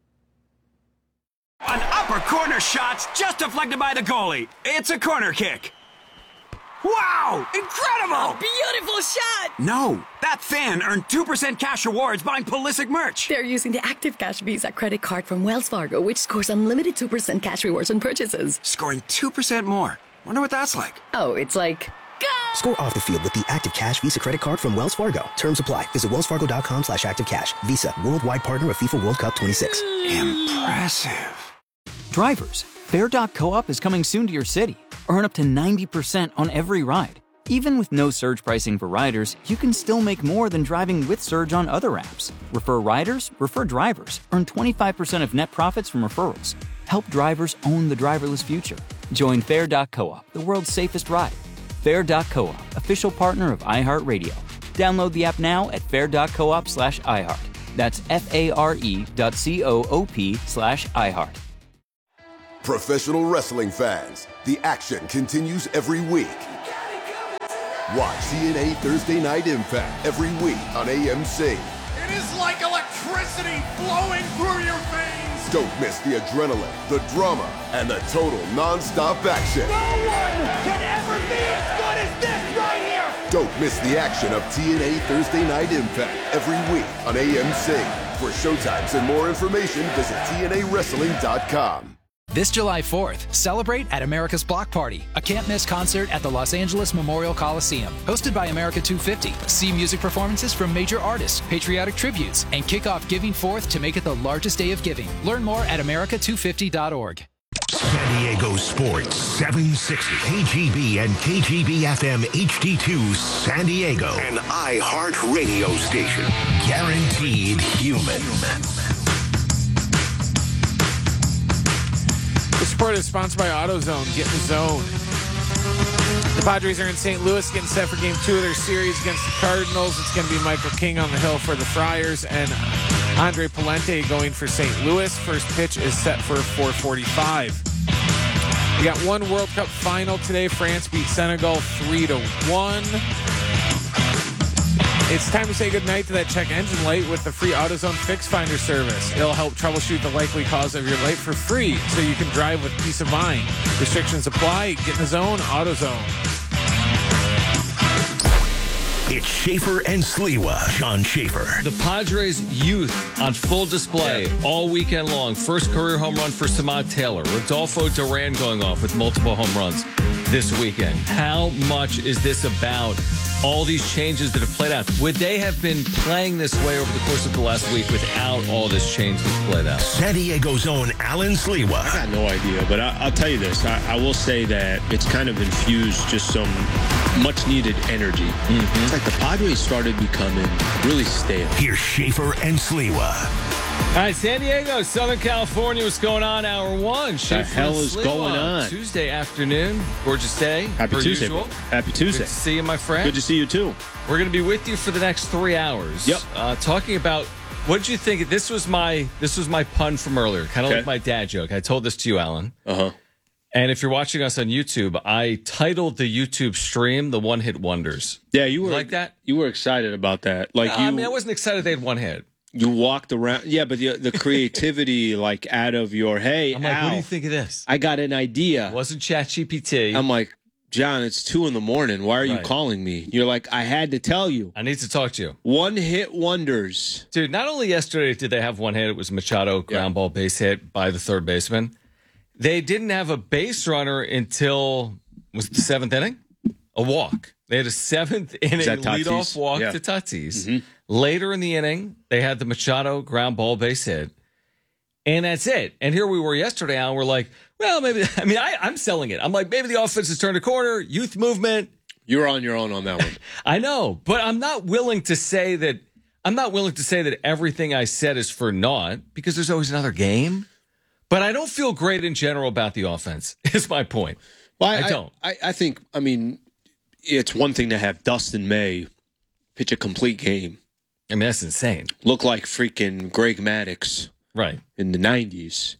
An upper corner shot's just deflected by the goalie. It's a corner kick. Wow! Incredible! Beautiful shot! No, that fan earned two percent cash rewards buying Pulisic merch. They're using the Active Cash Visa credit card from Wells Fargo, which scores unlimited two percent cash rewards on purchases. Scoring two percent more. Wonder what that's like. Oh, it's like, go! Score off the field with the Active Cash Visa Credit Card from Wells Fargo. Terms apply. Visit wellsfargo.com slash active cash. Visa, worldwide partner of FIFA World Cup twenty-six. Impressive. Drivers, Fair dot Co-op is coming soon to your city. Earn up to ninety percent on every ride. Even with no surge pricing for riders, you can still make more than driving with Surge on other apps. Refer riders, refer drivers. Earn twenty-five percent of net profits from referrals. Help drivers own the driverless future. Join Fair dot Co-op, the world's safest ride. Fair dot Co-op, official partner of iHeartRadio. Download the app now at fair.coop slash iHeart. That's F-A-R-E dot C-O-O-P slash iHeart. Professional wrestling fans, the action continues every week. Watch T N A Thursday Night Impact every week on A M C. It is like electricity flowing through your veins. Don't miss the adrenaline, the drama, and the total non-stop action. No one can ever be as good as this right here. Don't miss the action of T N A Thursday Night Impact every week on A M C. For showtimes and more information, visit T N A wrestling dot com. This July fourth, celebrate at America's Block Party, a can't-miss concert at the Los Angeles Memorial Coliseum. Hosted by America two fifty. See music performances from major artists, patriotic tributes, and kick off Giving Fourth to make it the largest day of giving. Learn more at America two fifty dot org. San Diego Sports seven sixty, K G B and K G B F M H D two San Diego, an iHeart radio station. Guaranteed human. The sport is sponsored by AutoZone. Get in the zone. The Padres are in Saint Louis getting set for game two of their series against the Cardinals. It's going to be Michael King on the hill for the Friars and Andre Palente going for Saint Louis. First pitch is set for four forty-five. We got one World Cup final today. France beat Senegal three to one. It's time to say goodnight to that check engine light with the free AutoZone Fix Finder service. It'll help troubleshoot the likely cause of your light for free so you can drive with peace of mind. Restrictions apply. Get in the zone. AutoZone. It's Schaefer and Sliwa. John Schaefer. The Padres youth on full display yeah. all weekend long. First career home run for Samad Taylor. Rodolfo Duran going off with multiple home runs this weekend. How much is this about? All these changes that have played out. Would they have been playing this way over the course of the last week without all this change that's played out? San Diego's own Alan Sliwa. I got no idea, but I, I'll tell you this. I, I will say that it's kind of infused just some much-needed energy. Mm-hmm. It's like the Padres started becoming really stale. Here's Schaefer and Sliwa. All right, San Diego, Southern California, what's going on? Hour one. What the hell is going on? Tuesday afternoon. Gorgeous day. Happy Tuesday. Usual. Happy Tuesday. Good to see you, my friend. Good to see you, too. We're going to be with you for the next three hours. Yep. Uh, talking about, what did you think? This was my this was my pun from earlier, kind of okay. like my dad joke. I told this to you, Alan. Uh-huh. And if you're watching us on YouTube, I titled the YouTube stream "The One Hit Wonders." Yeah, you were you like that. You were excited about that. Like no, you, I mean, I wasn't excited they had one hit. You walked around, yeah, but the the creativity, like out of your hey, I'm like, Al, what do you think of this? I got an idea. It wasn't ChatGPT. I'm like, John, it's two in the morning. Why are you Right. calling me? You're like, I had to tell you. I need to talk to you. One hit wonders, dude. Not only yesterday did they have one hit, it was Machado ground yeah. ball base hit by the third baseman. They didn't have a base runner until was it the seventh inning, a walk. They had a seventh inning leadoff walk yeah. to Tatis. Mm-hmm. Later in the inning, they had the Machado ground ball base hit. And that's it. And here we were yesterday, and we're like, well, maybe, I mean, I, I'm selling it. I'm like, maybe the offense has turned a corner, youth movement. You're on your own on that one. I know, but I'm not willing to say that, I'm not willing to say that everything I said is for naught, because there's always another game. But I don't feel great in general about the offense, is my point. Well, I, I don't. I, I think, I mean, it's one thing to have Dustin May pitch a complete game. I mean, that's insane. Look like freaking Greg Maddux. Right. In the nineties.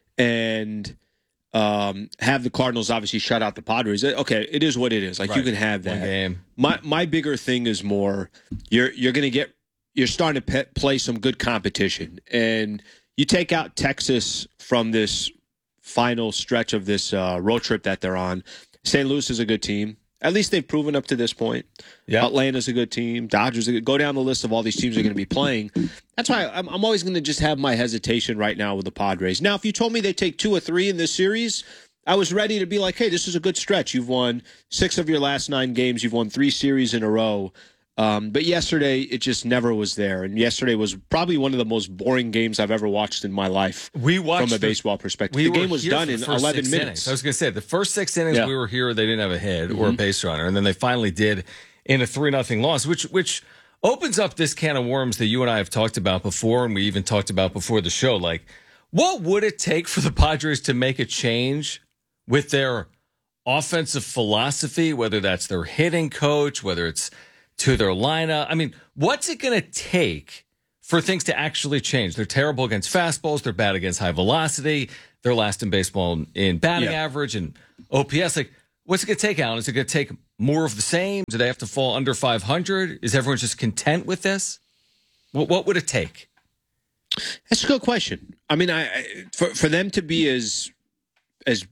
And um, have the Cardinals obviously shut out the Padres. Okay, it is what it is. Like, right. You can have that. One game. My my bigger thing is more, you're you're going to get, you're starting to pe- play some good competition. And you take out Texas from this final stretch of this uh, road trip that they're on. Saint Louis is a good team. At least they've proven up to this point. Yeah. Atlanta's a good team. Dodgers, are good. Go down the list of all these teams that are going to be playing. That's why I'm, I'm always going to just have my hesitation right now with the Padres. Now, if you told me they take two or three in this series, I was ready to be like, hey, this is a good stretch. You've won six of your last nine games. You've won three series in a row. Um, but yesterday, it just never was there. And yesterday was probably one of the most boring games I've ever watched in my life. We watched from a the, baseball perspective. We the game was done in eleven minutes. Innings. I was going to say, the first six innings yeah. we were here, they didn't have a hit mm-hmm. or a base runner. And then they finally did in a three nothing loss, which which opens up this can of worms that you and I have talked about before, and we even talked about before the show. Like, what would it take for the Padres to make a change with their offensive philosophy, whether that's their hitting coach, whether it's to their lineup? I mean, what's it going to take for things to actually change? They're terrible against fastballs. They're bad against high velocity. They're last in baseball in batting yeah. average and O P S. Like, what's it going to take, Alan? Is it going to take more of the same? Do they have to fall under five hundred? Is everyone just content with this? What, what would it take? That's a good question. I mean, I, I for for them to be as as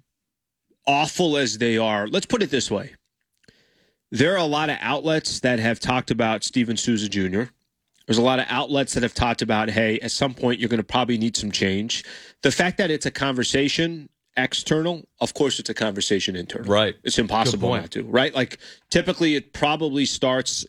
awful as they are, let's put it this way. There are a lot of outlets that have talked about Steven Souza Junior There's a lot of outlets that have talked about, hey, at some point you're going to probably need some change. The fact that it's a conversation external, of course it's a conversation internal. Right. It's impossible not to, right? Like, typically it probably starts,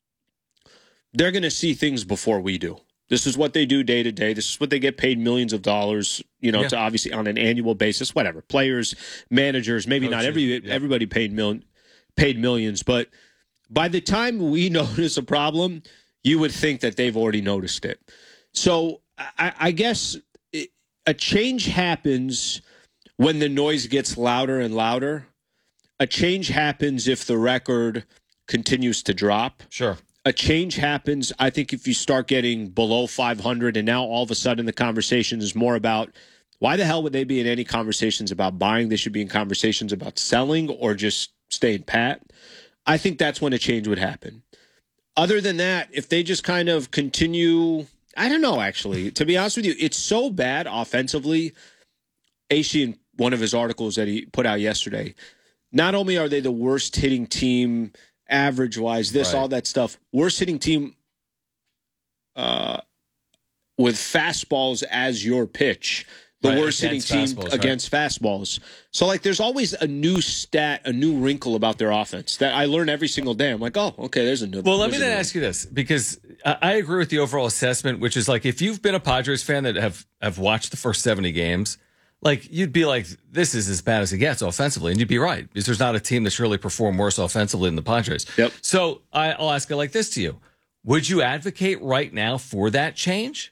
they're going to see things before we do. This is what they do day to day. This is what they get paid millions of dollars, you know, yeah. to obviously on an annual basis, whatever. Players, managers, maybe Coaches, not every yeah. everybody paid mil, paid millions, but by the time we notice a problem, you would think that they've already noticed it. So I, I guess it, a change happens when the noise gets louder and louder. A change happens if the record continues to drop. Sure. A change happens, I think, if you start getting below five hundred, and now all of a sudden the conversation is more about why the hell would they be in any conversations about buying? They should be in conversations about selling or just staying pat. I think that's when a change would happen. Other than that, if they just kind of continue, I don't know, actually. To be honest with you, it's so bad offensively. Aishi, in one of his articles that he put out yesterday, not only are they the worst hitting team average-wise, this, right. all that stuff, worst hitting team uh, with fastballs as your pitch. The right, worst hitting team fastballs, against right. fastballs. So, like, there's always a new stat, a new wrinkle about their offense that I learn every single day. I'm like, oh, okay, there's a new. Well, let me then ask you this, because I agree with the overall assessment, which is like, if you've been a Padres fan that have, have watched the first seventy games, like, you'd be like, this is as bad as it gets offensively. And you'd be right, because there's not a team that's really performed worse offensively than the Padres. Yep. So I, I'll ask it like this to you. Would you advocate right now for that change?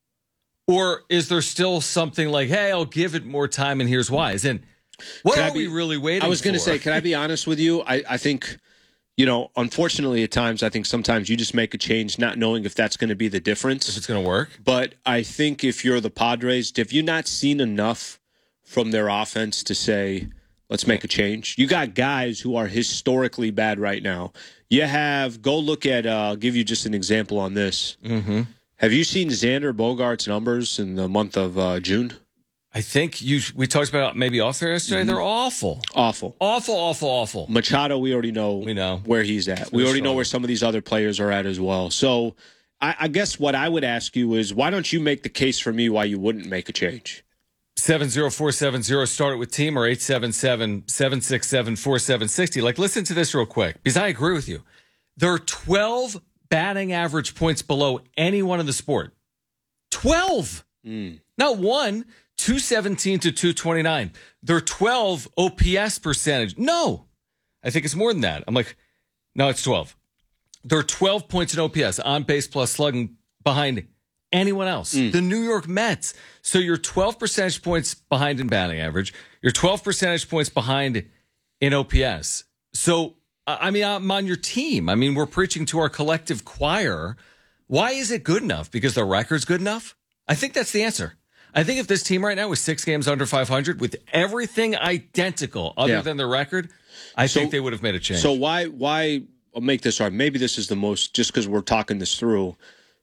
Or is there still something like, hey, I'll give it more time and here's why? As in, what can are be, we really waiting for? I was going to say, can I be honest with you? I, I think, you know, unfortunately at times, I think sometimes you just make a change not knowing if that's going to be the difference. If it's going to work. But I think if you're the Padres, have you not seen enough from their offense to say, let's make a change? You got guys who are historically bad right now. You have, go look at, uh, I'll give you just an example on this. Mm-hmm. Have you seen Xander Bogaerts' numbers in the month of uh, June? I think you. We talked about maybe off air yesterday. Mm-hmm. They're awful, awful, awful, awful, awful. Machado, we already know. We know where he's at. We already know where some of these other players are at as well. So, I, I guess what I would ask you is, why don't you make the case for me why you wouldn't make a change? seven zero four seven zero. Start it with team or eight seven seven, seven six seven, four seven six zero. Like, listen to this real quick, because I agree with you. There are twelve batting average points below anyone in the sport. twelve. Mm. Not one. two seventeen to two twenty-nine. They're twelve O P S percentage. No. I think it's more than that. I'm like, no, it's twelve. They're twelve points in O P S, on base plus slugging, behind anyone else. Mm. The New York Mets. So you're twelve percentage points behind in batting average. You're twelve percentage points behind in O P S. So, I mean, I'm on your team. I mean, we're preaching to our collective choir. Why is it good enough? Because the record's good enough? I think that's the answer. I think if this team right now was six games under five hundred with everything identical other yeah. than the record, I so, think they would have made a change. So why, why I'll make this hard. Maybe this is the most, just because we're talking this through,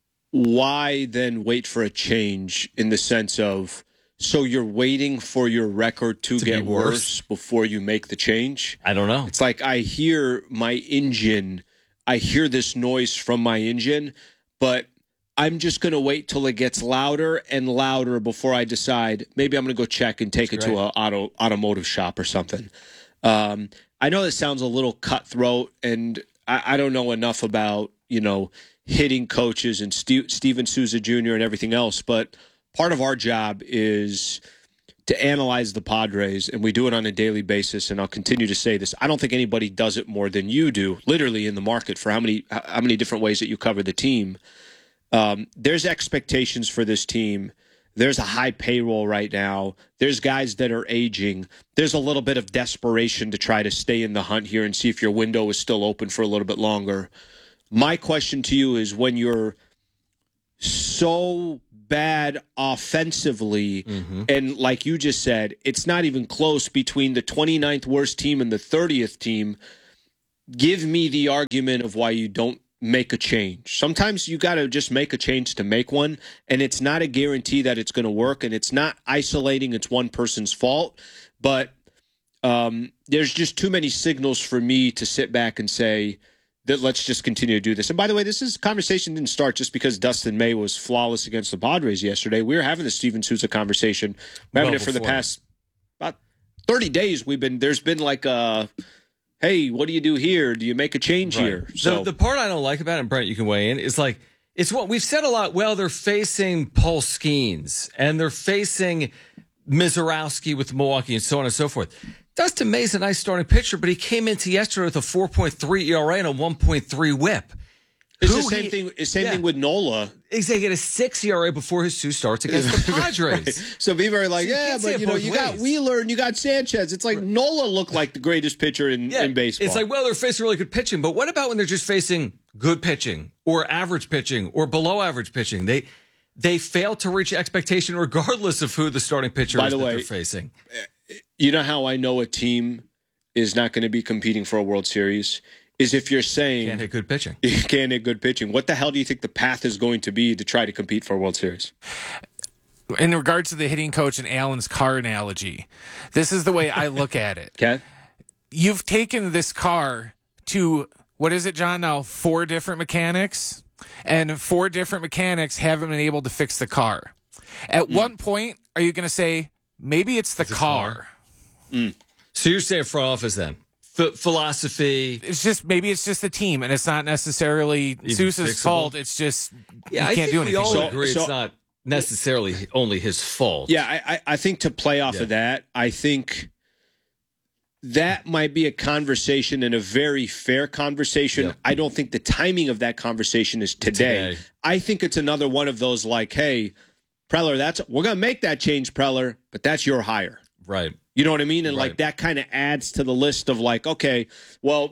why then wait for a change in the sense of, so you're waiting for your record to, to get worse. worse before you make the change? I don't know. It's like I hear my engine, I hear this noise from my engine, but I'm just going to wait till it gets louder and louder before I decide. Maybe I'm going to go check and take That's it great. to an auto automotive shop or something. Um, I know this sounds a little cutthroat, and I, I don't know enough about, you know, hitting coaches and St- Steven Souza Junior and everything else, but part of our job is to analyze the Padres, and we do it on a daily basis, and I'll continue to say this. I don't think anybody does it more than you do, literally in the market, for how many how many different ways that you cover the team. Um, there's expectations for this team. There's a high payroll right now. There's guys that are aging. There's a little bit of desperation to try to stay in the hunt here and see if your window is still open for a little bit longer. My question to you is, when you're so bad offensively, mm-hmm. and like you just said, it's not even close between the twenty-ninth worst team and the thirtieth team, give me the argument of why you don't make a change. Sometimes you got to just make a change to make one, and it's not a guarantee that it's going to work, and it's not isolating it's one person's fault, but um, there's just too many signals for me to sit back and say that let's just continue to do this. And by the way, this is conversation didn't start just because Dustin May was flawless against the Padres yesterday. We were having the Steven Souza conversation. We're having well, it for the past about thirty days. We've been there's been like a hey, what do you do here? Do you make a change right. here? So the, the part I don't like about it, and Brent, you can weigh in, is like, it's what we've said a lot. Well, they're facing Paul Skeens and they're facing Mizorowski with Milwaukee and so on and so forth. Dustin May's a nice starting pitcher, but he came into yesterday with a four point three E R A and a one point three whip. It's the same he, thing. Same yeah. thing with Nola. He's going to get a six E R A before his two starts against the Padres. Right. So people are like, so yeah, but you know, you ways. got Wheeler and you got Sanchez. It's like right. Nola looked like the greatest pitcher in, yeah. in baseball. It's like, well, they're facing really good pitching, but what about when they're just facing good pitching or average pitching or below average pitching? They they fail to reach expectation regardless of who the starting pitcher By is the that way, they're facing. You know how I know a team is not going to be competing for a World Series? Is if you're saying can't hit good pitching. You can't hit good pitching. What the hell do you think the path is going to be to try to compete for a World Series? In regards to the hitting coach and Allen's car analogy, this is the way I look at it. Okay. You've taken this car to, what is it, John, now? Four different mechanics? And four different mechanics haven't been able to fix the car. At mm. what point are you going to say, maybe it's the it's car? car. Mm. So you're saying front office then? F- philosophy. It's just maybe it's just the team, and it's not necessarily Sousa's fixable. fault. It's just yeah, you I can't think do anything. We all so, agree so, it's not necessarily only his fault. Yeah, I, I, I think to play off yeah. of that, I think that might be a conversation and a very fair conversation. Yeah. I don't think the timing of that conversation is today. today. I think it's another one of those like, hey, Preller, that's we're gonna make that change, Preller, but that's your hire. Right. You know what I mean? And right. like that kind of adds to the list of like, okay, well,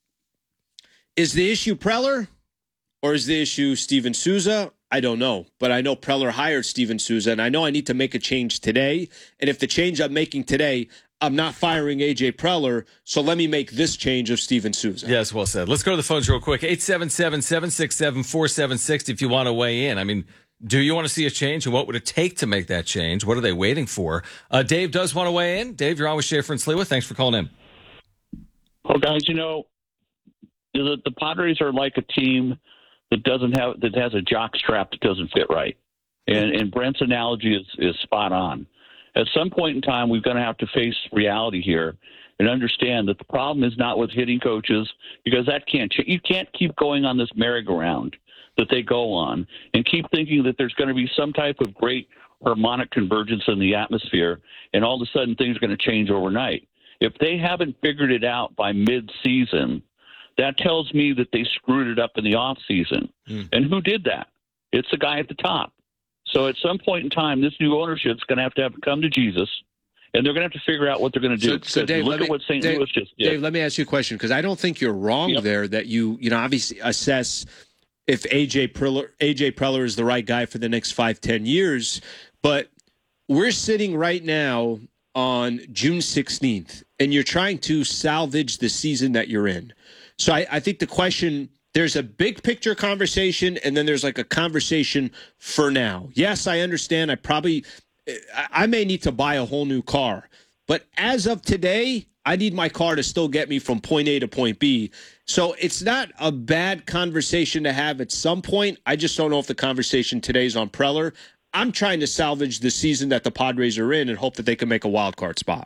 is the issue Preller or is the issue Steven Souza? I don't know. But I know Preller hired Steven Souza, and I know I need to make a change today. And if the change I'm making today, I'm not firing A J Preller, so let me make this change of Steven Souza. Yes, well said. Let's go to the phones real quick. eight seven seven, seven six seven, four seven six zero if you want to weigh in. I mean, do you want to see a change, and what would it take to make that change? What are they waiting for? Uh, Dave does want to weigh in. Dave, you're on with Schaefer and Sliwa. Thanks for calling in. Well, guys, you know, the, the Padres are like a team that doesn't have that has a jock strap that doesn't fit right. And, and Brent's analogy is, is spot on. At some point in time, we're going to have to face reality here and understand that the problem is not with hitting coaches, because that can't ch- you can't keep going on this merry-go-round that they go on and keep thinking that there's going to be some type of great harmonic convergence in the atmosphere, and all of a sudden things are going to change overnight. If they haven't figured it out by mid-season, that tells me that they screwed it up in the off-season. Mm. And who did that? It's the guy at the top. So at some point in time, this new ownership is going to have to have come to Jesus, and they're going to have to figure out what they're going to do. So, so Dave, look me, at what Saint Dave, Louis just did. Dave, let me ask you a question, because I don't think you're wrong yep. there that you, you know, obviously assess if A J Preller, A J Preller is the right guy for the next five, ten years. But we're sitting right now on June sixteenth, and you're trying to salvage the season that you're in. So I, I think the question, there's a big picture conversation, and then there's like a conversation for now. Yes, I understand. I probably, I may need to buy a whole new car. But as of today, I need my car to still get me from point A to point B. So it's not a bad conversation to have at some point. I just don't know if the conversation today is on Preller. I'm trying to salvage the season that the Padres are in and hope that they can make a wild card spot.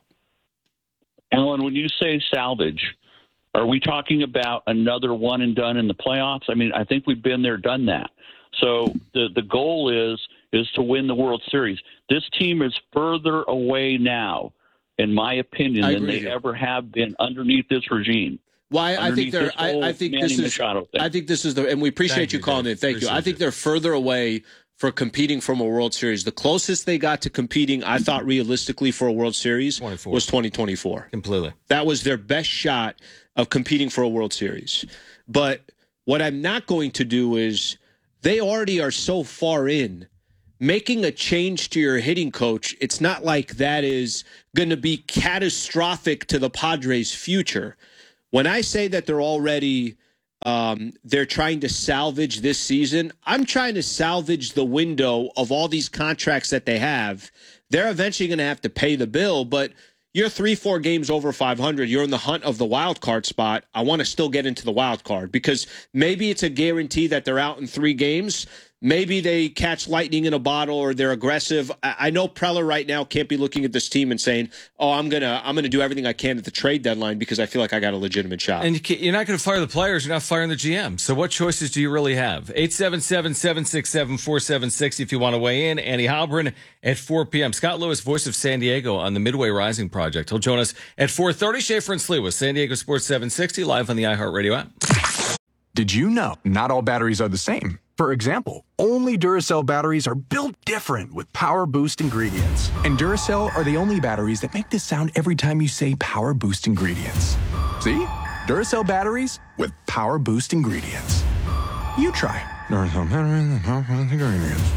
Alan, when you say salvage, are we talking about another one and done in the playoffs? I mean, I think we've been there, done that. So the the goal is is to win the World Series. This team is further away now, in my opinion, I than they agree. ever have been underneath this regime. Why I think they're. I, I think this is. I think this is the, and we appreciate Thank you you, calling Dave. in. Thank you. I Appreciate think it. they're further away for competing from a World Series. The closest they got to competing, I thought realistically for a World Series, twenty-four was twenty twenty-four. Completely. That was their best shot of competing for a World Series. But what I'm not going to do is they already are so far in. Making a change to your hitting coach, it's not like that is going to be catastrophic to the Padres' future. When I say that they're already um, they're trying to salvage this season, I'm trying to salvage the window of all these contracts that they have. They're eventually going to have to pay the bill, but you're three, four games over five hundred. You're in the hunt of the wild card spot. I want to still get into the wild card because maybe it's a guarantee that they're out in three games. Maybe they catch lightning in a bottle or they're aggressive. I know Preller right now can't be looking at this team and saying, oh, I'm going to I'm gonna do everything I can at the trade deadline because I feel like I got a legitimate shot. And you can't, you're not going to fire the players. You're not firing the G M. So what choices do you really have? eight seven seven, seven six seven, four seven six zero if you want to weigh in. Andy Halpern at four p.m. Scott Lewis, voice of San Diego on the Midway Rising Project. He'll join us at four thirty. Schaefer and Slee with San Diego Sports seven sixty live on the iHeartRadio app. Did you know not all batteries are the same? For example, only Duracell batteries are built different with Power Boost ingredients. And Duracell are the only batteries that make this sound every time you say Power Boost ingredients. See? Duracell batteries with Power Boost ingredients. You try. Duracell batteries with Power Boost ingredients.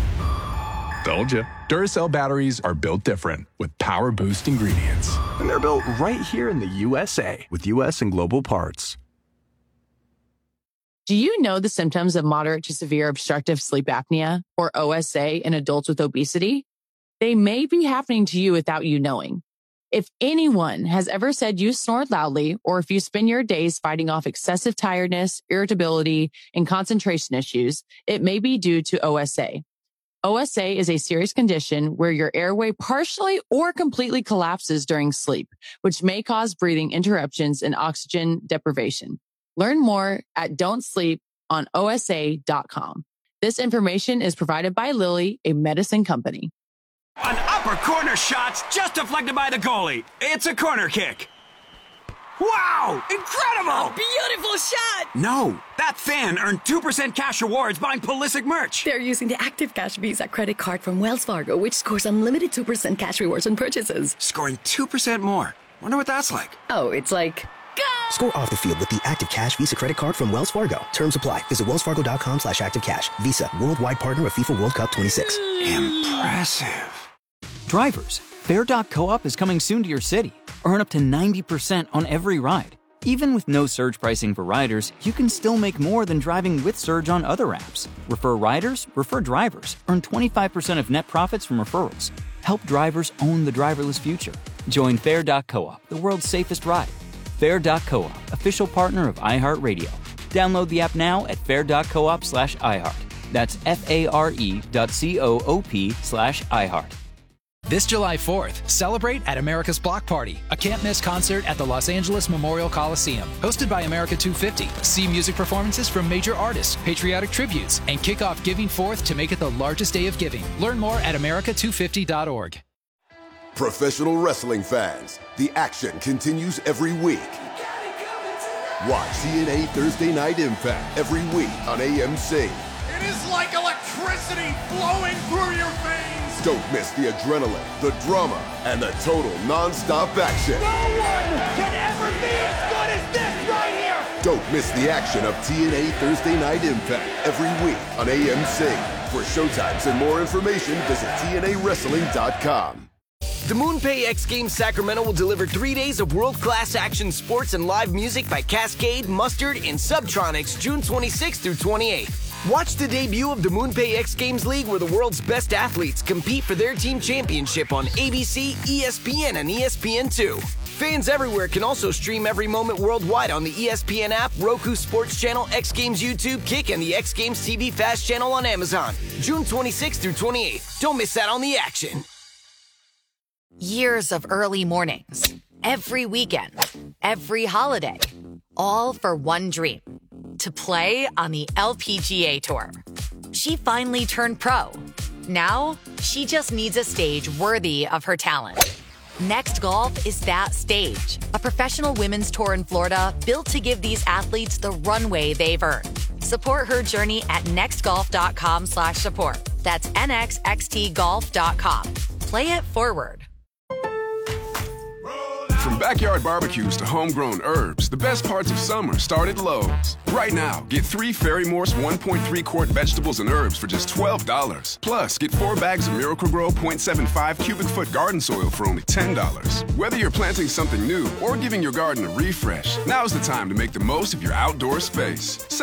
Told you. Duracell batteries are built different with Power Boost ingredients. And they're built right here in the U S A with U S and global parts. Do you know the symptoms of moderate to severe obstructive sleep apnea, or O S A, in adults with obesity? They may be happening to you without you knowing. If anyone has ever said you snore loudly, or if you spend your days fighting off excessive tiredness, irritability, and concentration issues, it may be due to O S A. O S A is a serious condition where your airway partially or completely collapses during sleep, which may cause breathing interruptions and oxygen deprivation. Learn more at don't sleep on O S A dot com. This information is provided by Lilly, a medicine company. An upper corner shot's just deflected by the goalie. It's a corner kick. Wow! Incredible! A beautiful shot! No, that fan earned two percent cash rewards buying Pulisic merch. They're using the Active Cash Visa credit card from Wells Fargo, which scores unlimited two percent cash rewards on purchases. Scoring two percent more. Wonder what that's like. Oh, it's like... Score off the field with the Active Cash Visa credit card from Wells Fargo. Terms apply. Visit wellsfargo.com slash active cash. Visa, worldwide partner of FIFA World Cup twenty-six. Impressive. Drivers, Fair dot Co-op is coming soon to your city. Earn up to ninety percent on every ride. Even with no surge pricing for riders, you can still make more than driving with Surge on other apps. Refer riders, refer drivers. Earn twenty-five percent of net profits from referrals. Help drivers own the driverless future. Join Fair dot Co-op, the world's safest ride. Fair dot Co-op, official partner of iHeartRadio. Download the app now at fair dot coop slash iHeart. That's F-A-R-E dot C-O-O-P slash iHeart. This July fourth, celebrate at America's Block Party, a can't-miss concert at the Los Angeles Memorial Coliseum. Hosted by America two fifty. See music performances from major artists, patriotic tributes, and kick off Giving Forth to make it the largest day of giving. Learn more at america two fifty dot org. Professional wrestling fans, the action continues every week. Watch T N A Thursday Night Impact every week on A M C. It is like electricity flowing through your veins. Don't miss the adrenaline, the drama, and the total non-stop action. No one can ever be as good as this right here. Don't miss the action of T N A Thursday Night Impact every week on A M C. For showtimes and more information, visit T N A wrestling dot com. The MoonPay X Games Sacramento will deliver three days of world-class action sports and live music by Cascade, Mustard, and Subtronics June twenty-sixth through twenty-eighth. Watch the debut of the MoonPay X Games League, where the world's best athletes compete for their team championship on A B C, E S P N, and E S P N two. Fans everywhere can also stream every moment worldwide on the E S P N app, Roku Sports Channel, X Games YouTube, Kick, and the X Games T V Fast Channel on Amazon. June twenty-sixth through twenty-eighth. Don't miss out on the action. Years of early mornings, every weekend, every holiday, all for one dream, to play on the L P G A Tour. She finally turned pro. Now, she just needs a stage worthy of her talent. Next Golf is that stage, a professional women's tour in Florida built to give these athletes the runway they've earned. Support her journey at nextgolf.com slash support. That's nxxtgolf dot com. Play it forward. From backyard barbecues to homegrown herbs, the best parts of summer start at Lowe's. Right now, get three Ferry Morse one point three quart vegetables and herbs for just twelve dollars. Plus, get four bags of Miracle-Gro zero point seven five cubic foot garden soil for only ten dollars. Whether you're planting something new or giving your garden a refresh, now's the time to make the most of your outdoor space. Save